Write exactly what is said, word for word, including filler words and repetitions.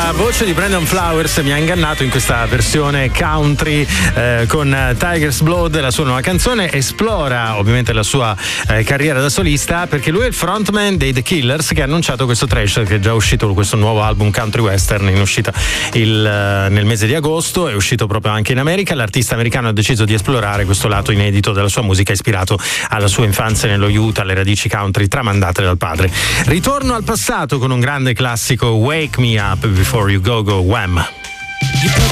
La voce di Brandon Flowers mi ha ingannato in questa versione country eh, con Tiger's Blood. La sua nuova canzone esplora ovviamente la sua eh, carriera da solista, perché lui è il frontman dei The Killers, che ha annunciato questo trash, che è già uscito, questo nuovo album country western in uscita il, nel mese di agosto, è uscito proprio anche in America. L'artista americano ha deciso di esplorare questo lato inedito della sua musica, ispirato alla sua infanzia nello Utah, alle radici country tramandate dal padre. Ritorno al passato con un grande classico, Wake Me Up Before You Go Go, Wham!